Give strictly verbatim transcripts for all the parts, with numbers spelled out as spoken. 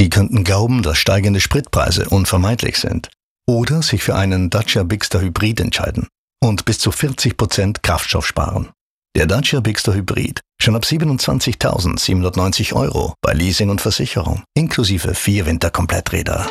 Sie könnten glauben, dass steigende Spritpreise unvermeidlich sind. Oder sich für einen Dacia Bigster Hybrid entscheiden und bis zu vierzig Prozent Kraftstoff sparen. Der Dacia Bigster Hybrid schon ab siebenundzwanzigtausendsiebenhundertneunzig Euro bei Leasing und Versicherung, inklusive vier Winterkompletträder.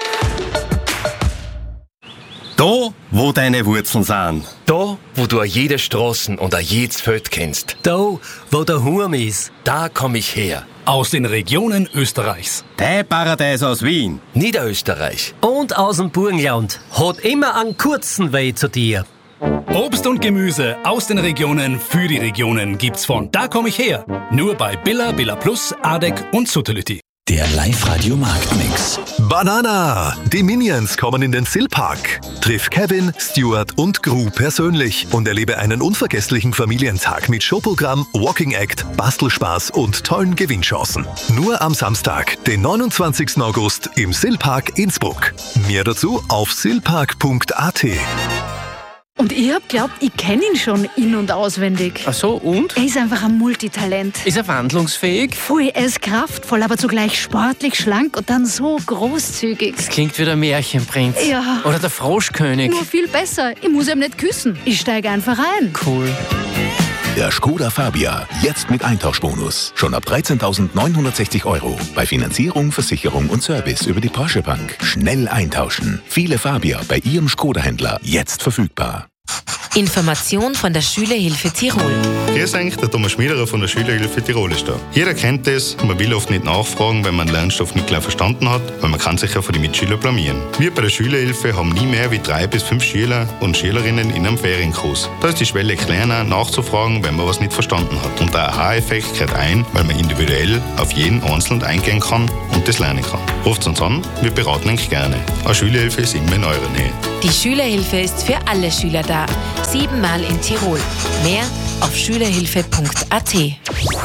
Da, wo deine Wurzeln sind. Da, wo du jede Straßen und jedes Feld kennst. Da, wo der Hurm ist. Da komm ich her. Aus den Regionen Österreichs. Dein Paradies aus Wien. Niederösterreich. Und aus dem Burgenland. Hat immer einen kurzen Weg zu dir. Obst und Gemüse aus den Regionen für die Regionen gibt's von Da komm ich her. Nur bei Billa, Billa Plus, Adek und Suttelütti. Der Live-Radio-Marktmix. Banana! Die Minions kommen in den Silpark. Triff Kevin, Stuart und Gru persönlich und erlebe einen unvergesslichen Familientag mit Showprogramm, Walking Act, Bastelspaß und tollen Gewinnchancen. Nur am Samstag, den neunundzwanzigsten August im Silpark Innsbruck. Mehr dazu auf silpark punkt a t. Und ich hab glaubt, ich kenne ihn schon in- und auswendig. Ach so, und? Er ist einfach ein Multitalent. Ist er wandlungsfähig? Voll, er ist kraftvoll, aber zugleich sportlich, schlank und dann so großzügig. Das klingt wie der Märchenprinz. Ja. Oder der Froschkönig. Nur viel besser. Ich muss ihm nicht küssen. Ich steige einfach ein. Cool. Der Skoda Fabia, jetzt mit Eintauschbonus. Schon ab dreizehntausendneunhundertsechzig Euro. Bei Finanzierung, Versicherung und Service über die Porsche Bank. Schnell eintauschen. Viele Fabia bei Ihrem Skoda-Händler jetzt verfügbar. Information von der Schülerhilfe Tirol. Grüß euch, der Thomas Schmiederer von der Schülerhilfe Tirol ist da. Jeder kennt das, man will oft nicht nachfragen, wenn man einen Lernstoff nicht gleich verstanden hat, weil man kann sich ja von den Mitschülern blamieren. Wir bei der Schülerhilfe haben nie mehr wie drei bis fünf Schüler und Schülerinnen in einem Ferienkurs. Da ist die Schwelle kleiner, nachzufragen, wenn man was nicht verstanden hat. Und der Aha-Effekt kehrt ein, weil man individuell auf jeden einzeln eingehen kann und das lernen kann. Ruft uns an, wir beraten euch gerne. Eine Schülerhilfe ist immer in eurer Nähe. Die Schülerhilfe ist für alle Schüler da. Siebenmal in Tirol. Mehr auf schülerhilfe punkt a t.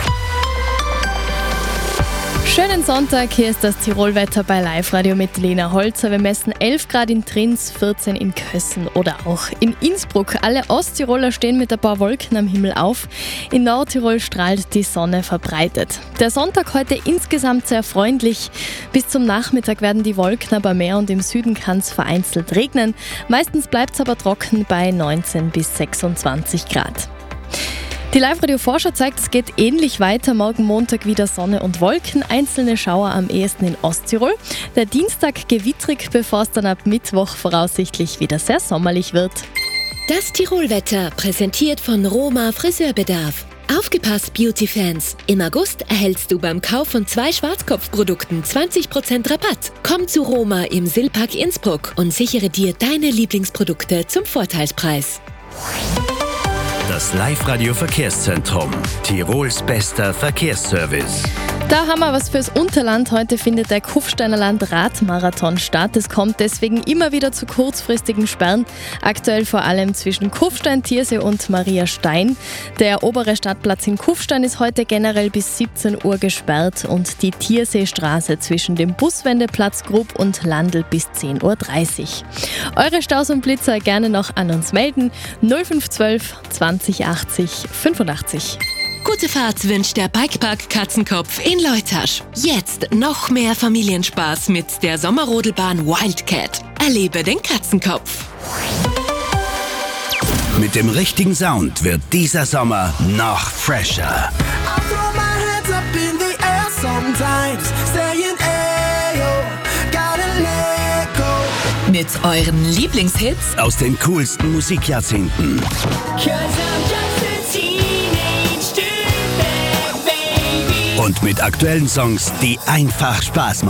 Schönen Sonntag, hier ist das Tirolwetter bei Live-Radio mit Lena Holzer. Wir messen elf Grad in Trins, vierzehn in Kössen oder auch in Innsbruck. Alle Osttiroler stehen mit ein paar Wolken am Himmel auf. In Nordtirol strahlt die Sonne verbreitet. Der Sonntag heute insgesamt sehr freundlich. Bis zum Nachmittag werden die Wolken aber mehr und im Süden kann es vereinzelt regnen. Meistens bleibt es aber trocken bei neunzehn bis sechsundzwanzig Grad. Die Live-Radio-Vorschau zeigt, es geht ähnlich weiter. Morgen Montag wieder Sonne und Wolken, einzelne Schauer am ehesten in Osttirol. Der Dienstag gewittrig, bevor es dann ab Mittwoch voraussichtlich wieder sehr sommerlich wird. Das Tirolwetter, präsentiert von Roma Friseurbedarf. Aufgepasst, Beauty-Fans! Im August erhältst du beim Kauf von zwei Schwarzkopfprodukten zwanzig Prozent Rabatt. Komm zu Roma im Silpark Innsbruck und sichere dir deine Lieblingsprodukte zum Vorteilspreis. Das Live-Radio-Verkehrszentrum. Tirols bester Verkehrsservice. Da haben wir was fürs Unterland. Heute findet der Kufsteiner Land Radmarathon statt. Es kommt deswegen immer wieder zu kurzfristigen Sperren. Aktuell vor allem zwischen Kufstein, Thiersee und Mariastein. Der obere Stadtplatz in Kufstein ist heute generell bis siebzehn Uhr gesperrt und die Thierseestraße zwischen dem Buswendeplatz Grub und Landl bis zehn Uhr dreißig. Eure Staus und Blitzer gerne noch an uns melden. null fünf eins zwei zwanzig achtzig fünfundachtzig. Gute Fahrt wünscht der Bikepark Katzenkopf in Leutasch. Jetzt noch mehr Familienspaß mit der Sommerrodelbahn Wildcat. Erlebe den Katzenkopf. Mit dem richtigen Sound wird dieser Sommer noch fresher. Mit euren Lieblingshits aus den coolsten Musikjahrzehnten. Und mit aktuellen Songs, die einfach Spaß machen.